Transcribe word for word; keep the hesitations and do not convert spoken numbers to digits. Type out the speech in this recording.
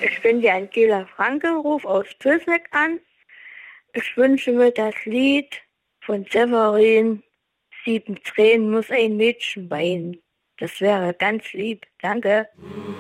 Ich bin die Angela Franke, ruf aus Pülsneck an. Ich wünsche mir das Lied von Severin, Sieben Tränen muss ein Mädchen weinen. Das wäre ganz lieb. Danke.